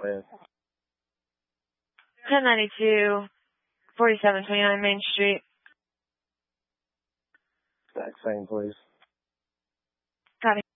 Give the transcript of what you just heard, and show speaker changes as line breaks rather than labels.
man.
1092, 4729 Main Street.
Exact same, please.
Copy.